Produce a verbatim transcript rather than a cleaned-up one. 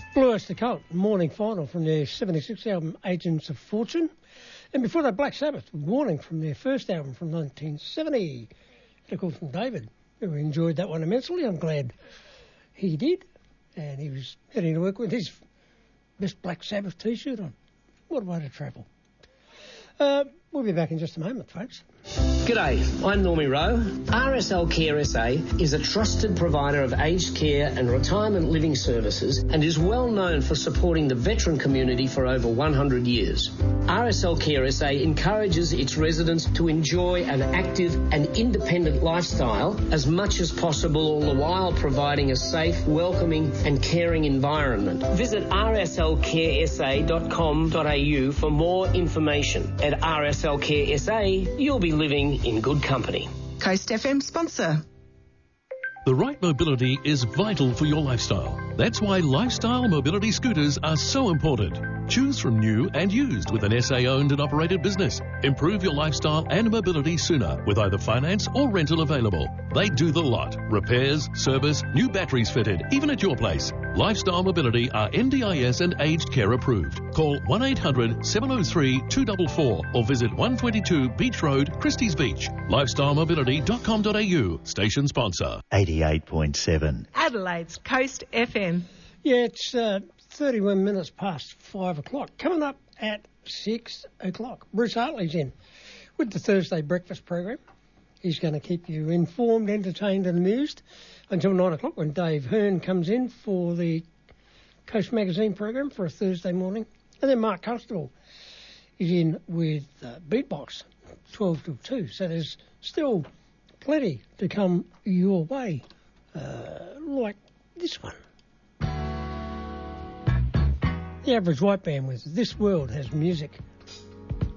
Blue Oyster Cult, morning final from their seventy-six album Agents of Fortune. And before that, Black Sabbath, Warning from their first album from nineteen seventy. A call from David, who enjoyed that one immensely. I'm glad he did. And he was heading to work with his best Black Sabbath T-shirt on. What a way to travel. Uh, we'll be back in just a moment, folks. G'day, I'm Normie Rowe. R S L Care S A is a trusted provider of aged care and retirement living services and is well known for supporting the veteran community for over one hundred years. R S L Care S A encourages its residents to enjoy an active and independent lifestyle as much as possible, all the while providing a safe, welcoming and caring environment. Visit r s l care s a dot com dot a u for more information. At R S L Care S A, you'll be living in good company. Coast F M sponsor. The right mobility is vital for your lifestyle. That's why lifestyle mobility scooters are so important. Choose from new and used with an S A-owned and operated business. Improve your lifestyle and mobility sooner with either finance or rental available. They do the lot. Repairs, service, new batteries fitted, even at your place. Lifestyle Mobility are N D I S and aged care approved. Call one eight hundred seven oh three two four four or visit one twenty-two Beach Road, Christie's Beach. lifestyle mobility dot com dot a u. Station sponsor. eighty-eight point seven. Adelaide's Coast F M. Yeah, it's uh, thirty-one minutes past five o'clock. Coming up at six o'clock. Bruce Hartley's in with the Thursday breakfast program. He's going to keep you informed, entertained and amused until nine o'clock when Dave Hearn comes in for the Coast Magazine program for a Thursday morning. And then Mark Constable is in with uh, Beatbox, twelve till two. So there's still plenty to come your way, uh, like this one. The Average White Band with This World Has Music.